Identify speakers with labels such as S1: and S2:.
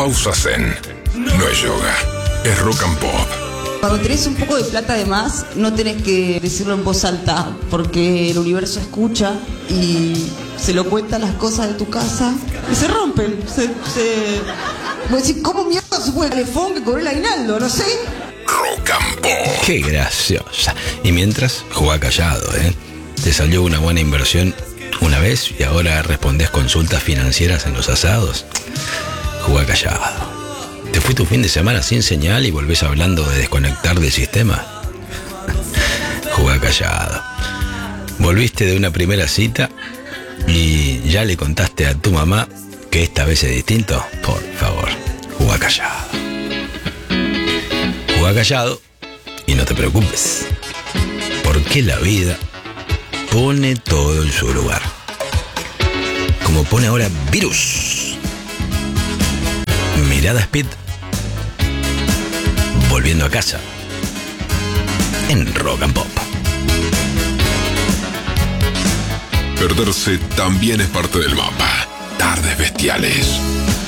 S1: pausa zen. No es yoga, es rock and pop.
S2: Cuando tenés un poco de plata de más, no tenés que decirlo en voz alta, porque el universo escucha y se lo cuenta las cosas de tu casa y se rompen. Voy a decir, ¿cómo mierda se fue el telefón que cobró el aguinaldo? No sé.
S1: Rock and pop.
S3: Qué graciosa. Y mientras, jugá callado, ¿eh? Te salió una buena inversión una vez y ahora respondés consultas financieras en los asados. Jugá callado. ¿Te fuiste un fin de semana sin señal y volvés hablando de desconectar del sistema? Jugá callado. Volviste de una primera cita y ya le contaste a tu mamá que esta vez es distinto. Por favor, jugá callado. Jugá callado y no te preocupes, porque la vida pone todo en su lugar. Como pone ahora Virus. Mirada Speed. Volviendo a casa. En Rock and Pop.
S1: Perderse también es parte del mapa. Tardes bestiales.